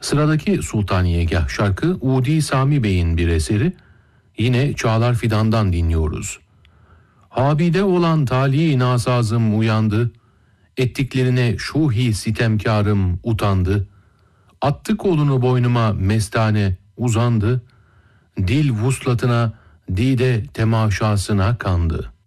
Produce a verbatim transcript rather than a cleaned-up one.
Sıradaki Sultaniyegah şarkı Udi Sami Bey'in bir eseri. Yine Çağlar Fidan'dan dinliyoruz. Habide olan tali nasazım uyandı. Ettiklerine şuhi sitemkarım utandı. Attı kolunu boynuma mestane uzandı. Dil vuslatına, dide temaşasına kandı.